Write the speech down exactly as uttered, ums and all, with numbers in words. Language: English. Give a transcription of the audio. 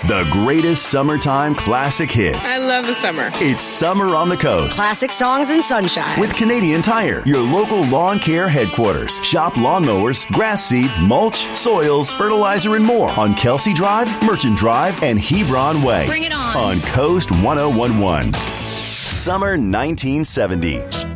The greatest summertime classic hits. I love the summer. It's Summer on the Coast. Classic songs and sunshine. With Canadian Tire, your local lawn care headquarters. Shop lawnmowers, grass seed, mulch, soils, fertilizer, and more on Kelsey Drive, Merchant Drive, and Hebron Way. Bring it on. On Coast ten eleven. Summer nineteen seventy.